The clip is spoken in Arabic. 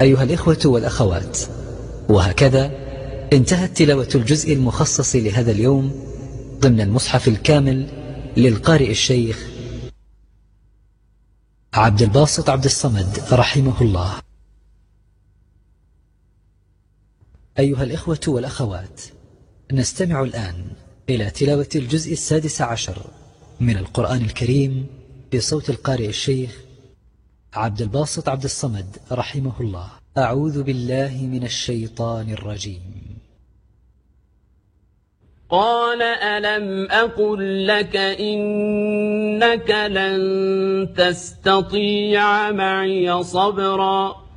أيها الإخوة والأخوات، وهكذا انتهت تلاوة الجزء المخصص لهذا اليوم ضمن المصحف الكامل للقارئ الشيخ عبد الباسط عبد الصمد رحمه الله. أيها الإخوة والأخوات، نستمع الآن إلى تلاوة الجزء 16 من القرآن الكريم بصوت القارئ الشيخ عبد الباسط عبد الصمد رحمه الله. أعوذ بالله من الشيطان الرجيم. قال ألم أقل لك إنك لن تستطيع معي صبرا